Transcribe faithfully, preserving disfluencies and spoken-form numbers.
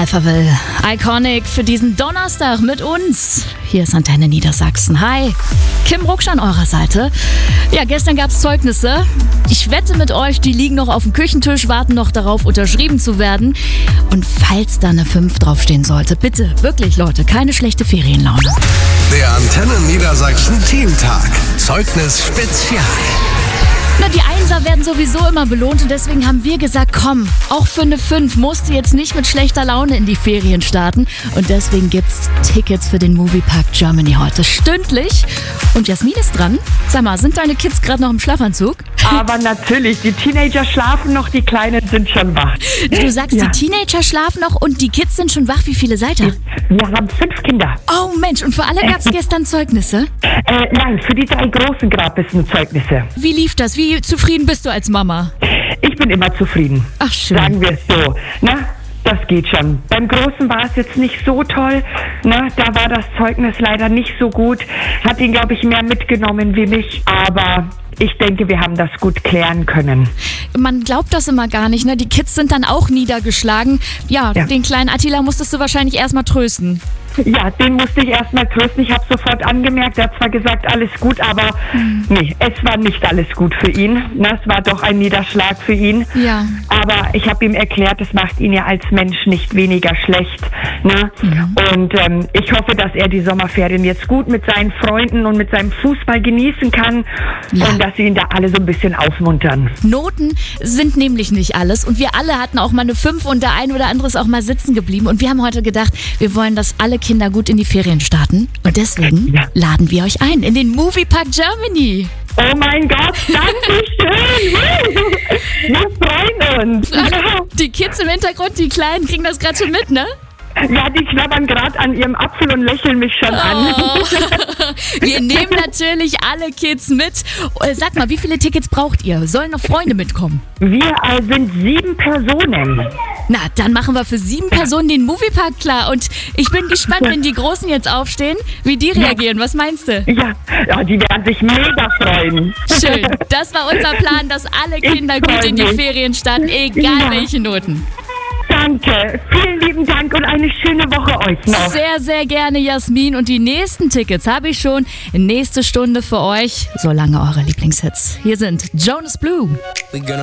Alphaville. Iconic für diesen Donnerstag mit uns. Hier ist Antenne Niedersachsen. Hi, Kim Rucksch an eurer Seite. Ja, gestern gab es Zeugnisse. Ich wette mit euch, die liegen noch auf dem Küchentisch, warten noch darauf, unterschrieben zu werden. Und falls da eine fünf draufstehen sollte, bitte, wirklich Leute, keine schlechte Ferienlaune. Der Antenne Niedersachsen Teamtag. Zeugnis Spezial. Na, die Einser werden sowieso immer belohnt und deswegen haben wir gesagt, komm, auch für eine fünf musst du jetzt nicht mit schlechter Laune in die Ferien starten. Und deswegen gibt's Tickets für den Moviepark Germany heute stündlich. Und Jasmin ist dran. Sag mal, sind deine Kids gerade noch im Schlafanzug? Aber natürlich, die Teenager schlafen noch, die Kleinen sind schon wach. Du sagst, ja. Die Teenager schlafen noch und die Kids sind schon wach. Wie viele seid ihr? Wir haben fünf Kinder. Oh Mensch, und für alle gab's gestern Zeugnisse? Äh, nein, für die drei Großen gab es nur Zeugnisse. Wie lief das? Wie zufrieden bist du als Mama? Ich bin immer zufrieden. Ach, schön. Sagen wir es so. Na, das geht schon. Beim Großen war es jetzt nicht so toll. Na, da war das Zeugnis leider nicht so gut. Hat ihn, glaube ich, mehr mitgenommen wie mich. Aber ich denke, wir haben das gut klären können. Man glaubt das immer gar nicht, ne? Die Kids sind dann auch niedergeschlagen. Ja, ja. Den kleinen Attila musstest du wahrscheinlich erstmal trösten. Ja, den musste ich erstmal trösten. Ich habe sofort angemerkt, er hat zwar gesagt, alles gut, aber mhm. nee, es war nicht alles gut für ihn. Na, es war doch ein Niederschlag für ihn. Ja. Aber ich habe ihm erklärt, es macht ihn ja als Mensch nicht weniger schlecht. Na? Mhm. Und ähm, ich hoffe, dass er die Sommerferien jetzt gut mit seinen Freunden und mit seinem Fußball genießen kann. Ja. Und dass sie ihn da alle so ein bisschen aufmuntern. Noten sind nämlich nicht alles. Und wir alle hatten auch mal eine fünf und der ein oder andere ist auch mal sitzen geblieben. Und wir haben heute gedacht, wir wollen, dass alle Kinder gut in die Ferien starten. Und deswegen ja. laden wir euch ein in den Moviepark Germany. Oh mein Gott, danke schön. Wir freuen uns. Die Kids im Hintergrund, die Kleinen, kriegen das gerade schon mit, ne? Ja, die knabbern gerade an ihrem Apfel und lächeln mich schon an. Oh. Wir nehmen natürlich alle Kids mit. Sag mal, wie viele Tickets braucht ihr? Sollen noch Freunde mitkommen? Wir äh, sind sieben Personen. Na, dann machen wir für sieben Personen den Moviepark klar. Und ich bin gespannt, wenn die Großen jetzt aufstehen, wie die reagieren. Was meinst du? Ja, ja, die werden sich mega freuen. Schön. Das war unser Plan, dass alle Kinder gut in die Ferien starten, egal ja. welche Noten. Danke, vielen lieben Dank und eine schöne Woche euch noch. Sehr, sehr gerne, Jasmin. Und die nächsten Tickets habe ich schon. Nächste Stunde für euch. Solange eure Lieblingshits. Hier sind Jonas Blue.